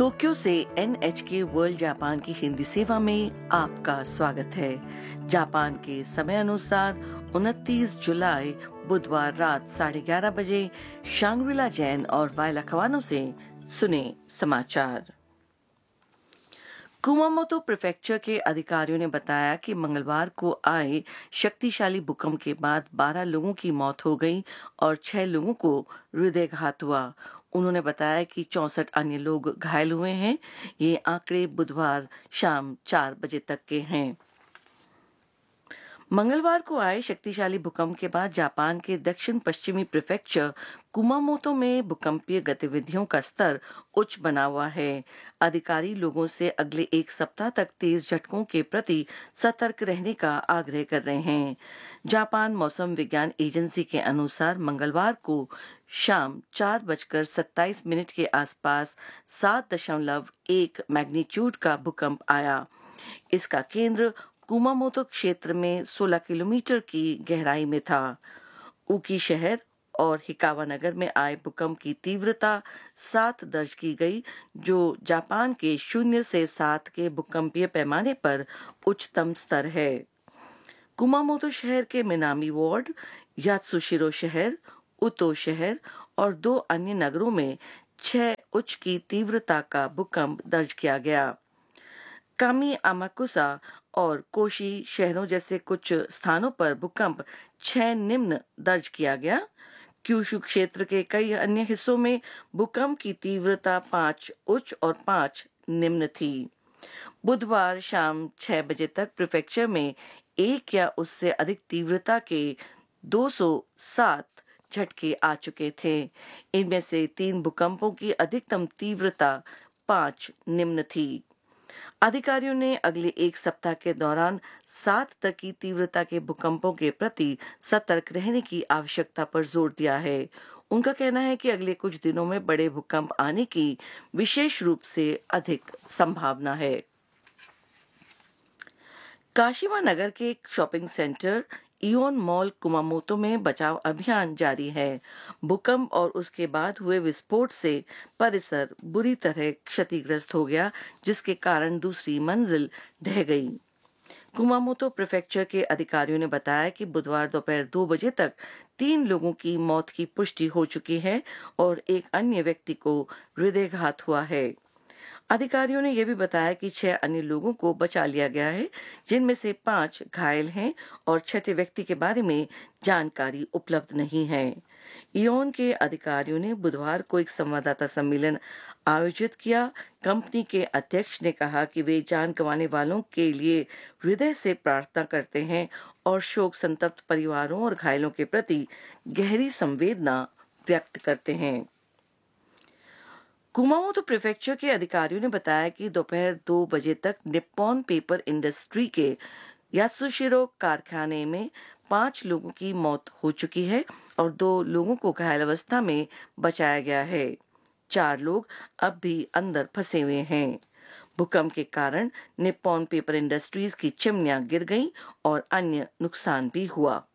Tokyo से NHK world Japan की हिंदी सेवा में आपका स्वागत है। जापान के समय अनुसार 29 जुलाई बुधवार रात 11:30 बजे शांग्रीला जैन और वायला खवानो से सुने समाचार। कुमामोतो प्रीफेक्चर के अधिकारियों ने बताया कि मंगलवार को आए शक्तिशाली भूकंप के बाद 12 लोगों की मौत हो गई और 6 लोगों को हृदयघात हुआ। उन्होंने बताया कि 64 अन्य लोग घायल हुए हैं। ये आंकड़े बुधवार शाम 4 बजे तक के हैं। मंगलवार को आए शक्तिशाली भूकंप के बाद जापान के दक्षिण पश्चिमी प्रीफेक्चर कुमामोतो में भूकंपीय गतिविधियों का स्तर उच्च बना हुआ है। अधिकारी लोगों से अगले एक सप्ताह तक तेज झटकों के प्रति सतर्क रहने का आग्रह कर रहे हैं। जापान मौसम विज्ञान एजेंसी के अनुसार मंगलवार को शाम 4:27 के आसपास 7.1 मैग्नीट्यूड का भूकंप आया। इसका केंद्र कुमामोतो क्षेत्र में 16 किलोमीटर की गहराई में था। उकी शहर और हिकावा नगर में आए भूकंप की तीव्रता 7 दर्ज की गई, जो जापान के 0 से 7 के भूकंपीय पैमाने पर उच्चतम स्तर है। कुमामोतो शहर के मिनामी वार्ड, यात्सुशिरो शहर, उतो शहर और 2 अन्य नगरों में 6 उच्च की तीव्रता का भूकंप दर्ज किया गया। कामी आमाकुसा और कोशी शहरों जैसे कुछ स्थानों पर भूकंप 6 निम्न दर्ज किया गया। क्यूशु क्षेत्र के कई अन्य हिस्सों में भूकंप की तीव्रता 5 उच्च और 5 निम्न थी। बुधवार शाम 6 बजे तक प्रीफेक्चर में 1 या उससे अधिक तीव्रता के 207 झटके आ चुके थे। इनमें से 3 भूकंपों की अधिकतम तीव्रता 5 निम्न थी। अधिकारियों ने अगले एक सप्ताह के दौरान 7 तक की तीव्रता के भूकंपों के प्रति सतर्क रहने की आवश्यकता पर जोर दिया है। उनका कहना है कि अगले कुछ दिनों में बड़े भूकंप आने की विशेष रूप से अधिक संभावना है। काशिमा नगर के एक शॉपिंग सेंटर इओन मॉल कुमामोतो में बचाव अभियान जारी है। भूकंप और उसके बाद हुए विस्फोट से परिसर बुरी तरह क्षतिग्रस्त हो गया, जिसके कारण दूसरी मंजिल ढह गई। कुमामोतो प्रीफेक्चर के अधिकारियों ने बताया कि बुधवार दोपहर 2 बजे तक 3 लोगों की मौत की पुष्टि हो चुकी है और एक अन्य व्यक्ति को हृदयघात हुआ है। अधिकारियों ने यह भी बताया कि 6 अन्य लोगों को बचा लिया गया है, जिनमें से 5 घायल हैं और 6ठे व्यक्ति के बारे में जानकारी उपलब्ध नहीं है। इओन के अधिकारियों ने बुधवार को एक संवाददाता सम्मेलन आयोजित किया। कंपनी के अध्यक्ष ने कहा कि वे जान गंवाने वालों के लिए हृदय से प्रार्थना करते हैं और शोक संतप्त परिवारों और घायलों के प्रति गहरी संवेदना व्यक्त करते हैं। कुमामोतो प्रीफेक्चर के अधिकारियों ने बताया कि दोपहर 2 बजे तक निप्पॉन पेपर इंडस्ट्री के यात्सुशिरो कारखाने में 5 लोगों की मौत हो चुकी है और 2 लोगों को घायल अवस्था में बचाया गया है। 4 लोग अब भी अंदर फंसे हुए हैं। भूकंप के कारण निप्पॉन पेपर इंडस्ट्रीज की चिमनियां गिर गईं और अन्य नुकसान भी हुआ।